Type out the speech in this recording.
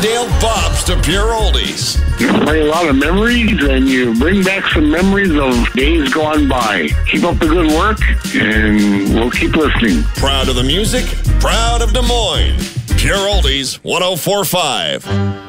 Glendale bops to pure oldies. You play a lot of memories, and you bring back some memories of days gone by. Keep up the good work, and we'll keep listening. Proud of the music, proud of Des Moines. Pure Oldies 104.5.